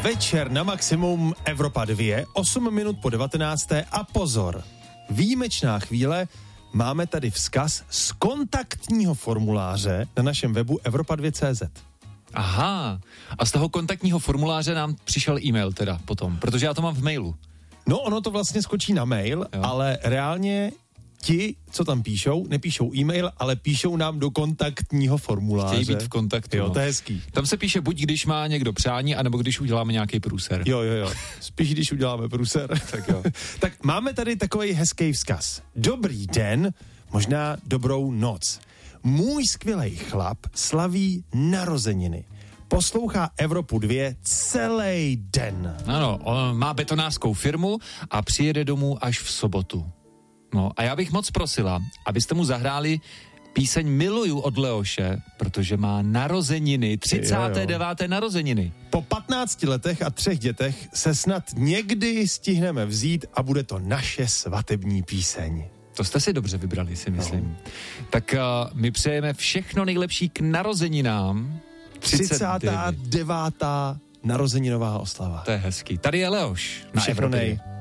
Večer na maximum Evropa 2, 8 minut po 19. A pozor, výjimečná chvíle, máme tady vzkaz z kontaktního formuláře na našem webu Evropa2.cz. Aha, a z toho kontaktního formuláře nám přišel e-mail teda potom, protože já to mám v mailu. No, ono to vlastně skočí na mail, jo. Ale reálně ti, co tam píšou, nepíšou e-mail, ale píšou nám do kontaktního formuláře. Chtějí být v kontaktu. Jo, to je hezký. Tam se píše buď když má někdo přání, anebo když uděláme nějaký průser. Jo. Spíš když uděláme průser. Tak jo. Tak máme tady takovej hezký vzkaz. Dobrý den, možná dobrou noc. Můj skvělej chlap slaví narozeniny. Poslouchá Evropu 2 celý den. Ano, on má betonářskou firmu a přijede domů až v sobotu. No a já bych moc prosila, abyste mu zahráli píseň Miluju od Leoše, protože má narozeniny, 39. narozeniny. Po 15 letech a 3 dětech se snad někdy stihneme vzít a bude to naše svatební píseň. To jste si dobře vybrali, si myslím. No. Tak my přejeme všechno nejlepší k narozeninám. 39. narozeninová oslava. To je hezký. Tady je Leoš na Všechno Evropě. nej.